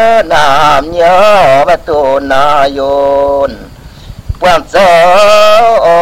nam nhớ và tu na yôn quan sơ